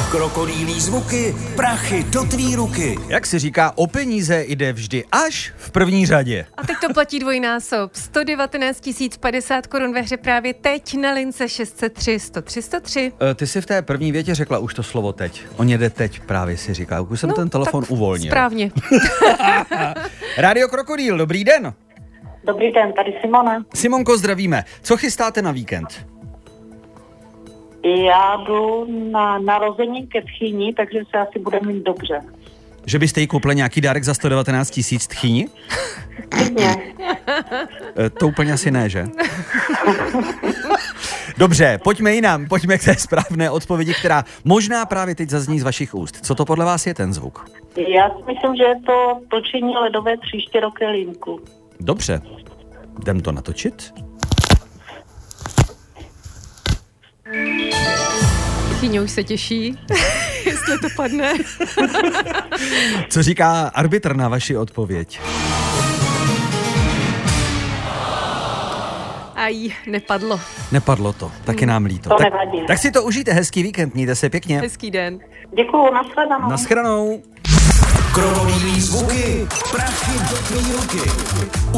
Krokodýlí zvuky, prachy do tvý ruky. Jak se říká, o peníze jde vždy až v první řadě. A teď to platí dvojnásob. 119 050 korun ve hře právě teď na lince 603 103 103. Ty jsi v té první větě řekla už to slovo teď. On jede teď, právě si říká. Už jsem ten telefon uvolnil. Správně. Rádio Krokodýl, dobrý den. Dobrý den, tady Simona. Simonko, zdravíme. Co chystáte na víkend? Já jdu na narození ke tchýni, takže se asi bude mít dobře. Že byste jí koupili nějaký dárek za 119 000 tchýni? Pěkně. To úplně asi ne, že? Dobře, pojďme jinam, pojďme k té správné odpovědi, která možná právě teď zazní z vašich úst. Co to podle vás je ten zvuk? Já si myslím, že je to točení ledové příště do kelímku. Dobře, jdem to natočit. Chyně už se těší, jestli to padne. Co říká arbitr na vaši odpověď? Aj, nepadlo. Nepadlo to, taky nám líto. To nevadí. Tak si to užijte, hezký víkend, mějte se pěkně. Hezký den. Děkuju, nashledanou. Naschranou. Krokodýlí zvuky, prachy do tvý ruky.